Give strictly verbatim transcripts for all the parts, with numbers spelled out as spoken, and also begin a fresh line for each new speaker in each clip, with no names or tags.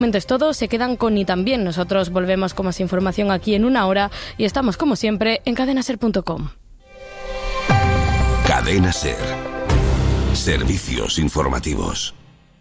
Es todo, se quedan con Ni Tan Bien. Nosotros volvemos con más información aquí en una hora y estamos como siempre en cadena ser punto com.
Cadena Ser. Servicios informativos.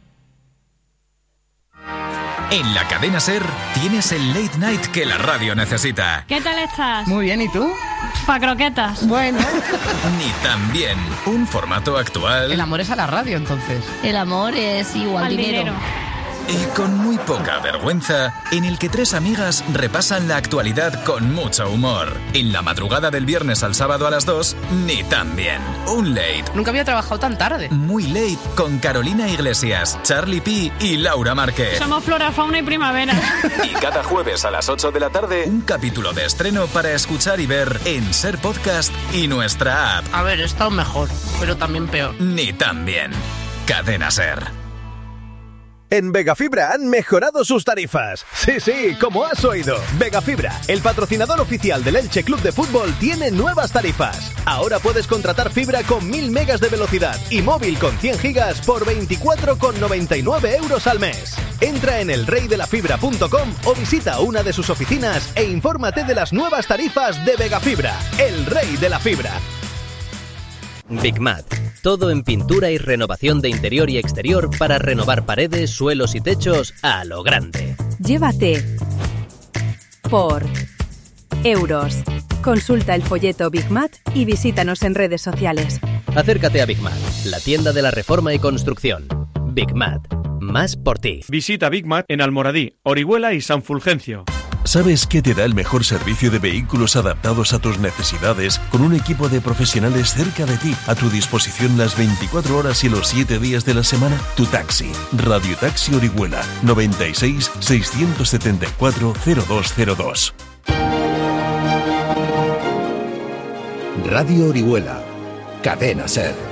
En la Cadena Ser tienes el late night que la radio necesita.
¿Qué tal estás?
Muy bien, ¿y tú?
Pa' croquetas.
Bueno.
Ni Tan Bien, un formato actual.
El amor es a la radio, entonces.
El amor es igual
Al
dinero.
dinero.
Y con muy poca vergüenza, en el que tres amigas repasan la actualidad con mucho humor. En la madrugada del viernes al sábado a las dos, Ni Tan Bien. Un late.
Nunca había trabajado tan tarde.
Muy late con Carolina Iglesias, Charlie P y Laura Márquez.
Somos flora, fauna y primavera.
Y cada jueves a las ocho de la tarde, un capítulo de estreno para escuchar y ver en Ser Podcast y nuestra app.
A ver, he estado mejor, pero también peor.
Ni Tan Bien. Cadena Ser.
En Vegafibra han mejorado sus tarifas. Sí, sí, como has oído. Vegafibra, el patrocinador oficial del Elche Club de Fútbol, tiene nuevas tarifas. Ahora puedes contratar fibra con mil megas de velocidad y móvil con cien gigas por veinticuatro con noventa y nueve euros al mes. Entra en el rey de la fibra punto com o visita una de sus oficinas e infórmate de las nuevas tarifas de Vegafibra, el rey de la fibra.
Bigmat. Todo en pintura y renovación de interior y exterior para renovar paredes, suelos y techos a lo grande.
Llévate por euros. Consulta el folleto Bigmat y visítanos en redes sociales.
Acércate a Bigmat, la tienda de la reforma y construcción. Bigmat. Más por ti.
Visita Bigmat en Almoradí, Orihuela y San Fulgencio.
¿Sabes qué te da el mejor servicio de vehículos adaptados a tus necesidades con un equipo de profesionales cerca de ti, a tu disposición las veinticuatro horas y los siete días de la semana? Tu Taxi. Radio Taxi Orihuela, noventa y seis, seiscientos setenta y cuatro, cero dos cero dos.
Radio Orihuela. Cadena Ser.